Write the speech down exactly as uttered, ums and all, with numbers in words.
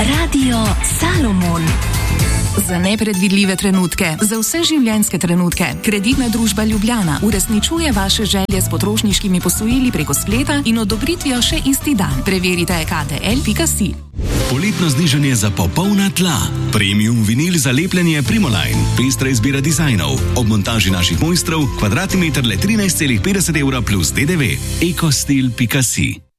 Radio Salomon. Za nepredvidljive trenutke, za vse življenjske trenutke, Kreditna družba Ljubljana uresničuje vaše želje s potrošniškimi posojili preko spleta in odobritvijo še isti dan. Preverite k d l pika si. Poletno znižanje za popolna tla. Premium vinil za lepljenje Primoline. Pestra izbira dizajnov. Ob montaži naših mojstrov kvadratni meter le trinajst celih petdeset evra plus D D V. ekostil pika si.